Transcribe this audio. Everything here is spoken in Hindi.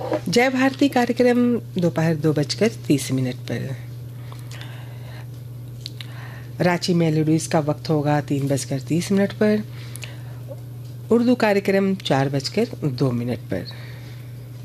जय भारती कार्यक्रम दोपहर 2:30 पर। रांची मेलोडीज का वक्त होगा 3:30 पर। उर्दू कार्यक्रम 4:02 पर।